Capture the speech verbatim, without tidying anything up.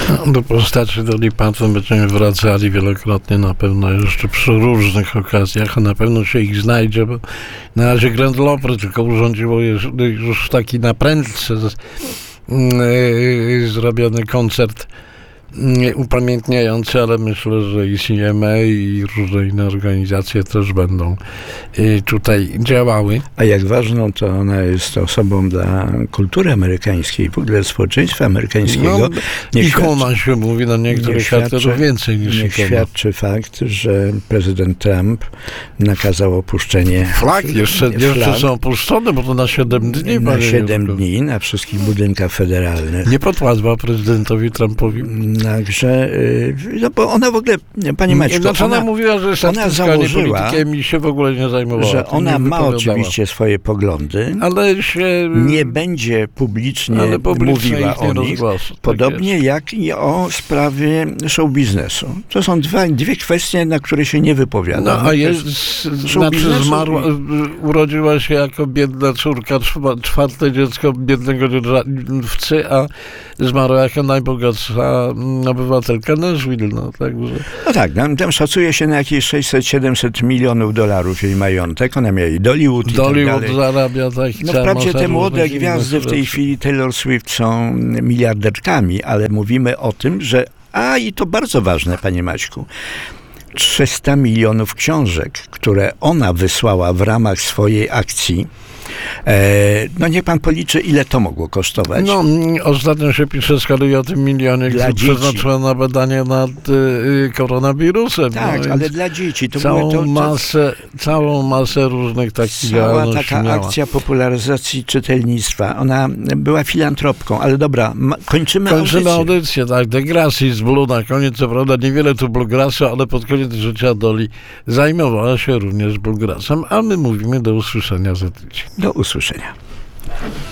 Do postaci Dolly Parton będziemy wracali wielokrotnie, na pewno jeszcze przy różnych okazjach, a na pewno się ich znajdzie, bo na razie Grand Opry tylko urządziło już taki na prędce z, yy, zrobiony koncert yy, upamiętniający, ale myślę, że i C M A i różne inne organizacje też będą yy, tutaj działały. A jak ważną to ona jest osobą dla kultury amerykańskiej, w ogóle społeczeństwa amerykańskiego. No, nie ikona świadczy, się mówi na niektórych charakterów więcej niż nie ikona. świadczy fakt, że prezydent Trump nakazał opuszczenie Flag jeszcze, flag jeszcze są opuszczone, bo to na siedem dni. na siedem Jurko. dni na wszystkich budynkach federalnych. Nie podpadła prezydentowi Trumpowi. Także, y, no bo ona w ogóle, Pani Maćko, Znaczy ona, ona, ona mówiła, że jest ona artystka, nie założyła, politykiem i się w ogóle nie zajmowała. że tym, ona nie ma wypowiadała. oczywiście swoje poglądy, Ale się... nie będzie publicznie ale publicznie mówiła ich nie o nich, rozgłosu. Tak podobnie jest. jak i o sprawie show biznesu. To są dwa, dwie kwestie, na które się nie wypowiada. No a jest, znaczy biznesu zmarła, urodziła się jako biedna córka, czwa- czwarte dziecko biednego dzierżawcy, a zmarła jako najbogatsza obywatelka Nashville, no także... No tak, tam, tam szacuje się na jakieś sześćset siedemset milionów dolarów jej majątek. Ona miała i Dollywood i Dollywood tak dalej. zarabia tak. No wprawdzie te młode gwiazdy w tej chwili Taylor Swift są miliarderkami, ale mówimy o tym, że a i to bardzo ważne, Panie Maćku, trzysta milionów książek, które ona wysłała w ramach swojej akcji. E, no niech pan policzy, ile to mogło kosztować. No, ostatnio się pisze z kolei o tym milionie, Dla który dzieci. przeznaczyła na badanie nad y, koronawirusem. Tak, no, ale dla dzieci. To całą, były to, to, masę, całą masę różnych takich cała działalności taka miała. akcja popularyzacji czytelnictwa. Ona była filantropką, ale dobra, ma, kończymy, Kończymy audycję. audycję, tak. The Grass is Blue na koniec, co prawda niewiele tu bluegrassu, ale pod koniec życia Dolly zajmowała się również bluegrassem, a my mówimy do usłyszenia za tydzień. Do usłyszenia.